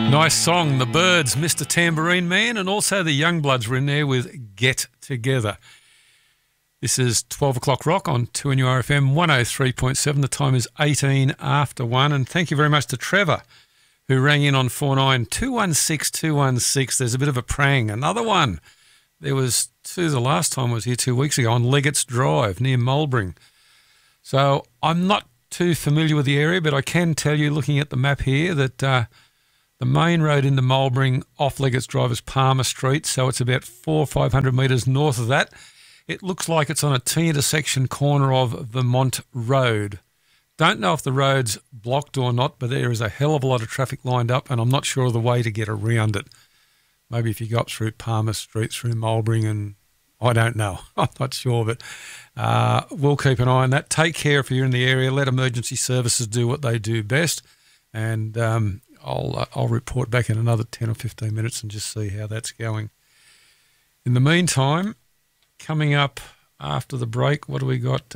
Nice song, The Byrds, Mr. Tambourine Man, and also the Youngbloods were in there with Get Together. This is 12 o'clock rock on 2NURFM 103.7. The time is 18 after 1. And thank you very much to Trevor, who rang in on 49216216. There's a bit of a prang. Another one. There was two the last time I was here 2 weeks ago on Leggett's Drive near Mulbring. So I'm not too familiar with the area, but I can tell you, looking at the map here, that the main road into Mulbring off Leggett's Drive is Palmer Street, so it's about 400 or 500 metres north of that. It looks like it's on a T-intersection corner of Vermont Road. Don't know if the road's blocked or not, but there is a hell of a lot of traffic lined up, and I'm not sure of the way to get around it. Maybe if you go up through Palmer Street, through Mulbring, and I don't know. I'm not sure, but we'll keep an eye on that. Take care if you're in the area. Let emergency services do what they do best, and I'll report back in another 10 or 15 minutes and just see how that's going. In the meantime, coming up after the break, what do we got?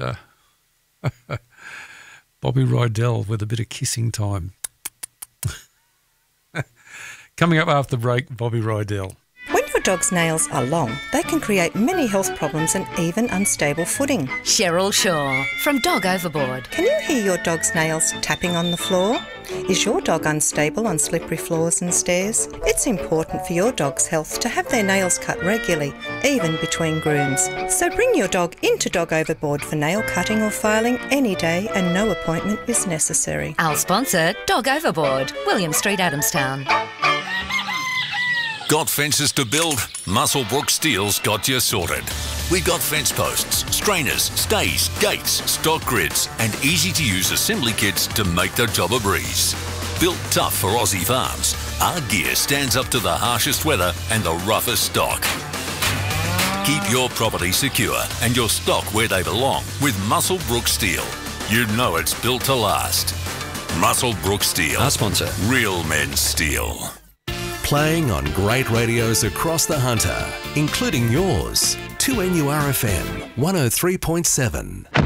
Bobby Rydell with a bit of kissing time. Coming up after the break, Bobby Rydell. When your dog's nails are long, they can create many health problems and even unstable footing. Cheryl Shaw from Dog Overboard. Can you hear your dog's nails tapping on the floor? Is your dog unstable on slippery floors and stairs? It's important for your dog's health to have their nails cut regularly, even between grooms. So bring your dog into Dog Overboard for nail cutting or filing any day, and no appointment is necessary. Our sponsor, Dog Overboard, William Street, Adamstown. Got fences to build? Muswellbrook Steel's got you sorted. We've got fence posts, strainers, stays, gates, stock grids, and easy-to-use assembly kits to make the job a breeze. Built tough for Aussie farms, our gear stands up to the harshest weather and the roughest stock. Keep your property secure and your stock where they belong with Muswellbrook Steel. You know it's built to last. Muswellbrook Steel. Our sponsor. Real men steel. Playing on great radios across the Hunter, including yours. 2NURFM 103.7.